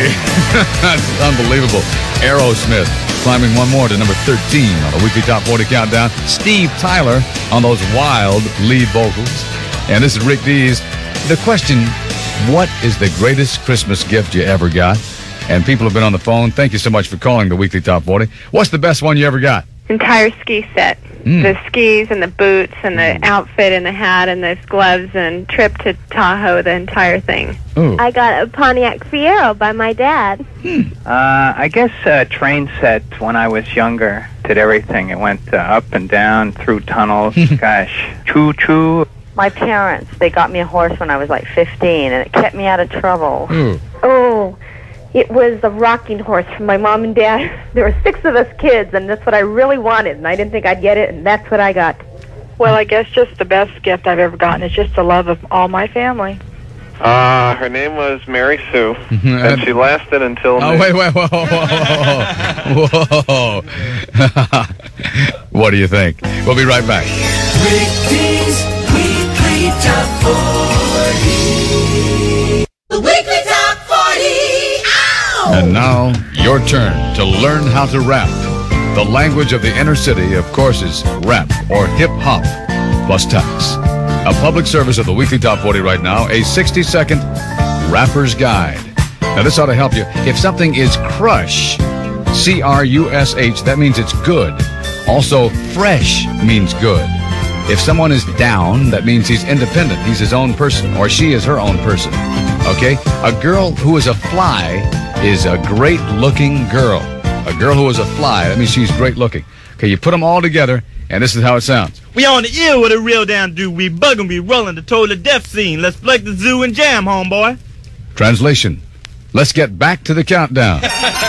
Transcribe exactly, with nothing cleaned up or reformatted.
That's unbelievable. Aerosmith climbing one more to number thirteen on the Weekly Top forty Countdown. Steve Tyler on those wild lead vocals. And this is Rick Dees. The question, what is the greatest Christmas gift you ever got? And people have been on the phone. Thank you so much for calling the Weekly Top forty. What's the best one you ever got? Entire ski set. Mm. The skis and the boots and the mm. outfit and the hat and the gloves and trip to Tahoe, the entire thing. Ooh. I got a Pontiac Fiero by my dad. Hmm. Uh, I guess a train set when I was younger. Did everything. It went uh, up and down through tunnels. Gosh, choo-choo. My parents, they got me a horse when I was like fifteen, and it kept me out of trouble. Ooh. Oh, it was a rocking horse from my mom and dad. There were six of us kids, and that's what I really wanted, and I didn't think I'd get it, and that's what I got. Well, I guess just the best gift I've ever gotten is just the love of all my family. Uh, her name was Mary Sue, and she lasted until... Oh, wait, wait, whoa, whoa, whoa. Whoa. What do you think? We'll be right back. Rick Dees Weekly Top forty. The Weekly Top forty. Ow! And now, your turn to learn how to rap. The language of the inner city, of course, is rap or hip-hop plus tax. A public service of the Weekly Top forty right now, a sixty-second rapper's guide. Now, this ought to help you. If something is crush, C R U S H, that means it's good. Also, fresh means good. If someone is down, that means he's independent. He's his own person, or she is her own person. Okay? A girl who is a fly is a great-looking girl. A girl who is a fly, that means she's great-looking. Okay, you put them all together, and this is how it sounds. We on the ear with a real down do. We buggin', we rollin' the total death scene. Let's plug the zoo and jam, homeboy. Translation. Let's get back to the countdown.